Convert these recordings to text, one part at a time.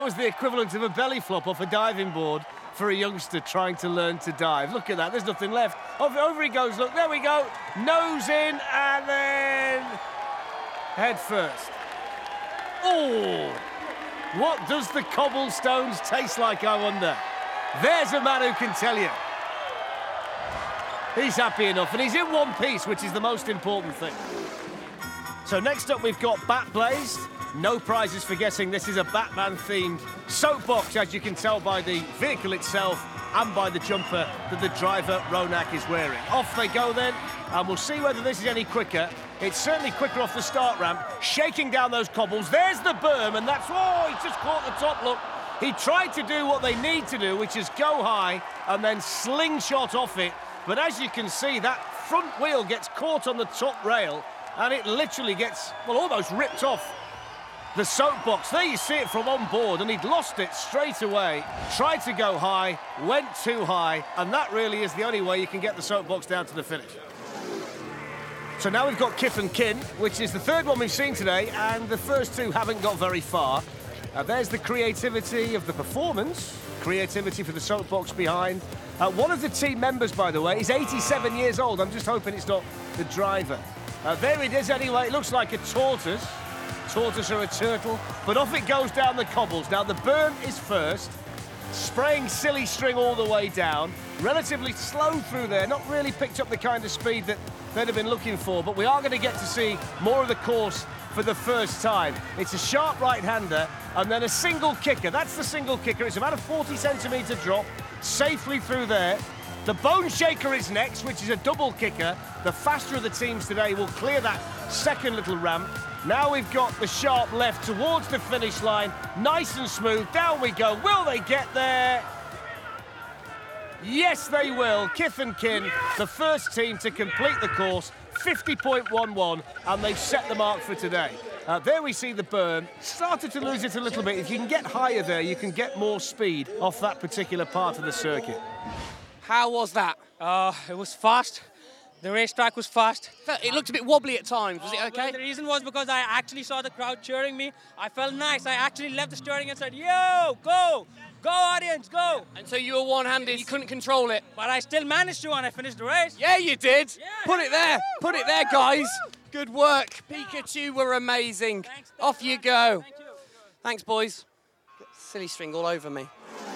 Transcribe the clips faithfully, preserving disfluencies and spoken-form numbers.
It was the equivalent of a belly flop off a diving board for a youngster trying to learn to dive. Look at that, there's nothing left. Over, over he goes, look, there we go. Nose in and then head first. Oh, what does the cobblestones taste like, I wonder? There's a man who can tell you. He's happy enough, and he's in one piece, which is the most important thing. So next up, we've got Bat Blazed. No prizes for guessing this is a Batman-themed soapbox, as you can tell by the vehicle itself and by the jumper that the driver, Ronak, is wearing. Off they go then, and we'll see whether this is any quicker. It's certainly quicker off the start ramp, shaking down those cobbles. There's the berm, and that's, oh, he just caught the top, look. He tried to do what they need to do, which is go high and then slingshot off it. But as you can see, that front wheel gets caught on the top rail, and it literally gets, well, almost ripped off the soapbox. There you see it from on board, and he'd lost it straight away. Tried to go high, went too high, and that really is the only way you can get the soapbox down to the finish. So now we've got Kith and Kin, which is the third one we've seen today, and the first two haven't got very far. Uh, there's the creativity of the performance, creativity for the soapbox behind. Uh, one of the team members, by the way, is eighty-seven years old. I'm just hoping it's not the driver. Uh, there it is anyway. It looks like a tortoise. Tortoise or a turtle, but off it goes down the cobbles. Now the berm is first, spraying silly string all the way down, relatively slow through there, not really picked up the kind of speed that they'd have been looking for, but we are going to get to see more of the course for the first time. It's a sharp right-hander and then a single kicker. That's the single kicker. It's about a forty centimetre drop, safely through there. The Bone Shaker is next, which is a double kicker. The faster of the teams today will clear that second little ramp. Now we've got the sharp left towards the finish line. Nice and smooth. Down we go. Will they get there? Yes, they will. Kith and Kin, the first team to complete the course, fifty point one one, and they've set the mark for today. Uh, there we see the berm. Started to lose it a little bit. If you can get higher there, you can get more speed off that particular part of the circuit. How was that? Uh, it was fast. The racetrack was fast. It looked a bit wobbly at times. Was it Uh, okay? well, the reason was because I actually saw the crowd cheering me. I felt nice. I actually left the steering and said, yo, go, go audience, go. And so you were one-handed, you couldn't control it. But I still managed to, and I finished the race. Yeah, you did. Yeah. Put it there. Put it there, guys. Good work. Pikachu were amazing. Thanks, Off you go. Thank you. Thanks, boys. Silly string all over me.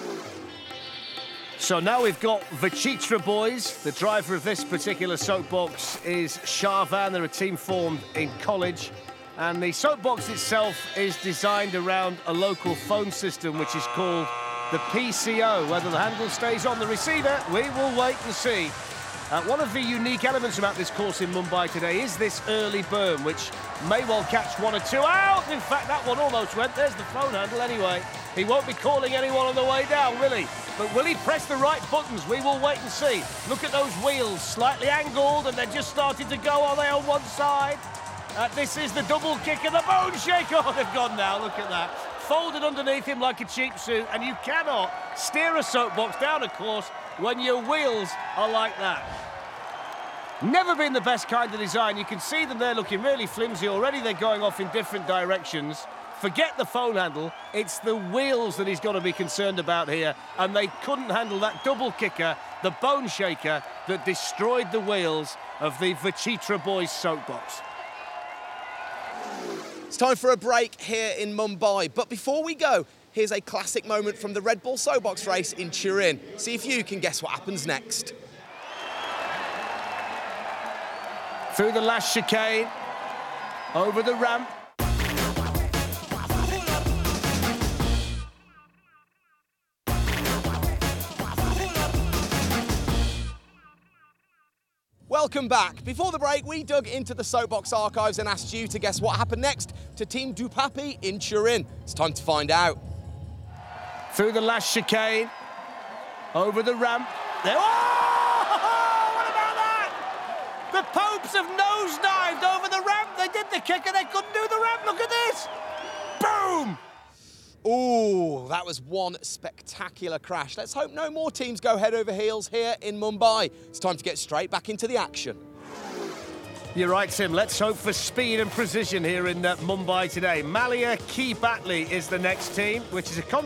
So now we've got Vachitra Boys. The driver of this particular soapbox is Sharvan. They're a team formed in college. And the soapbox itself is designed around a local phone system, which is called the P C O. Whether the handle stays on the receiver, we will wait and see. Uh, one of the unique elements about this course in Mumbai today is this early berm, which may well catch one or two out. In fact, that one almost went. There's the phone handle anyway. He won't be calling anyone on the way down, will he? But will he press the right buttons? We will wait and see. Look at those wheels, slightly angled, and they're just starting to go. Are they on one side? Uh, this is the double kick and the Bone Shaker. Oh, they've gone now. Look at that. Folded underneath him like a cheap suit, and you cannot steer a soapbox down a course when your wheels are like that. Never been the best kind of design. You can see them there looking really flimsy. Already they're going off in different directions. Forget the phone handle. It's the wheels that he's got to be concerned about here, and they couldn't handle that double kicker, the Bone Shaker, that destroyed the wheels of the Vachitra Boys soapbox. It's time for a break here in Mumbai. But before we go, here's a classic moment from the Red Bull Soapbox race in Turin. See if you can guess what happens next. Through the last chicane, over the ramp. Welcome back. Before the break, we dug into the Soapbox archives and asked you to guess what happened next to Team Dupapi in Turin. It's time to find out. Through the last chicane, over the ramp. There. Oh! What about that? The Popes have nosedived over the ramp. They did the kicker, they couldn't do the ramp. Look at this. Boom! Ooh, that was one spectacular crash. Let's hope no more teams go head over heels here in Mumbai. It's time to get straight back into the action. You're right, Tim. Let's hope for speed and precision here in uh, Mumbai today. Malia Ki Batley is the next team, which is a